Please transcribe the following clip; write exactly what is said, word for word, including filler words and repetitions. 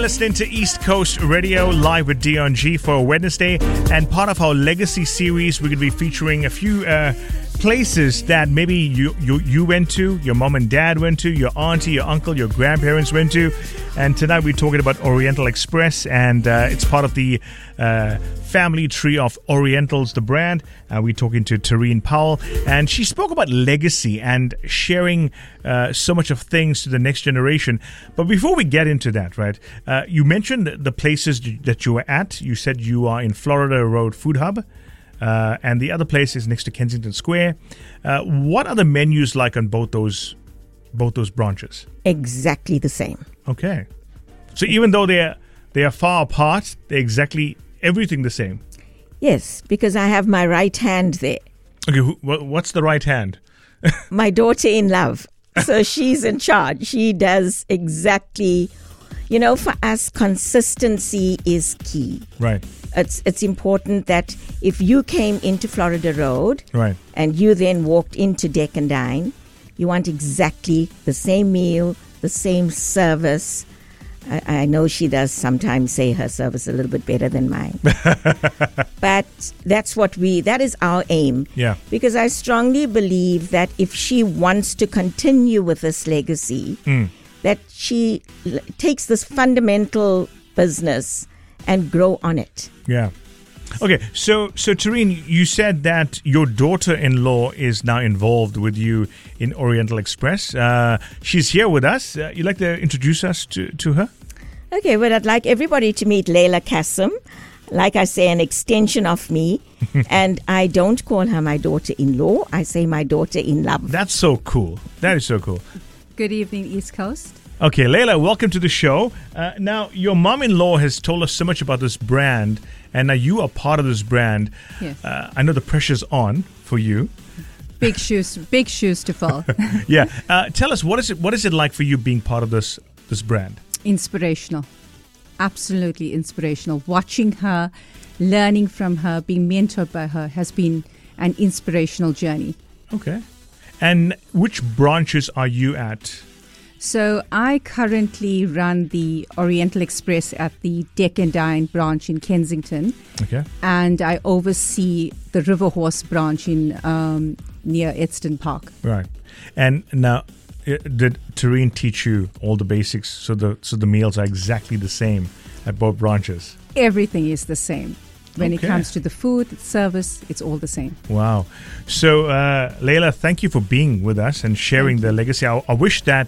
listening to East Coast Radio live with Dion G for Wednesday, and part of our Legacy series, we're going to be featuring a few uh, places that maybe you, you you went to, your mom and dad went to, your auntie, your uncle, your grandparents went to, and tonight we're talking about Oriental Express, and uh, it's part of the uh, family tree of Orientals, the brand. Uh, we're talking to Tareen Powell, and she spoke about legacy and sharing uh, so much of things to the next generation. But before we get into that, right, uh, you mentioned the places that you were at. You said you are in Florida Road Food Hub. Uh, and the other place is next to Kensington Square. Uh, what are the menus like on both those both those branches? Exactly the same. Okay. So even though they are, they are far apart, they're exactly everything the same? Yes, because I have my right hand there. Okay, wh- what's the right hand? My daughter in love. So she's in charge. She does exactly, you know, for us, consistency is key. Right. It's it's important that if you came into Florida Road, right, and you then walked into Deck and Dine, you want exactly the same meal, the same service. I, I know she does sometimes say her service a little bit better than mine. But that's what we, that is our aim. Yeah. Because I strongly believe that if she wants to continue with this legacy, mm. that she l- takes this fundamental business and grow on it. Yeah. Okay, so so Tareen, you said that your daughter-in-law is now involved with you in Oriental Express. Uh, she's here with us. Uh, you'd like to introduce us to, to her? Okay, well, I'd like everybody to meet Layla Kassim. Like I say, an extension of me. And I don't call her my daughter-in-law. I say my daughter-in-love. That's so cool. That is so cool. Good evening, East Coast. Okay, Layla, welcome to the show. Uh, now, your mom-in-law has told us so much about this brand, and now you are part of this brand. Yes. Uh, I know the pressure's on for you. Big shoes, big shoes to fill. Yeah. Uh, tell us, what is it? What is it like for you being part of this this brand? Inspirational. Absolutely inspirational. Watching her, learning from her, being mentored by her has been an inspirational journey. Okay. And which branches are you at? So I currently run the Oriental Express at the Deck and Dine branch in Kensington. Okay. And I oversee the River Horse branch in um, near Edston Park. Right. And now, did Tareen teach you all the basics so the so the meals are exactly the same at both branches? Everything is the same. When okay. it comes to the food, the service, it's all the same. Wow. So, uh, Layla, thank you for being with us and sharing the legacy. I, I wish that